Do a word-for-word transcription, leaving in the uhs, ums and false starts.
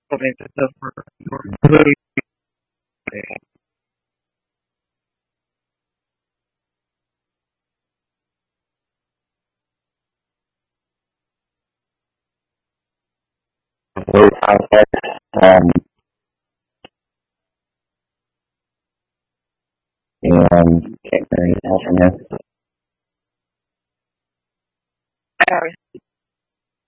Okay, so for your ability, very complex, um, and can't hear anything else from you. Sorry.